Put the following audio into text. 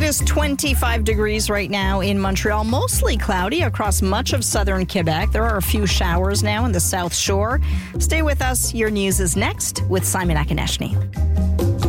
is 25 degrees right now in Montreal. Mostly cloudy across much of southern Quebec. There are a few showers now in the South Shore. Stay with us. Your news is next with Simon Akineshny.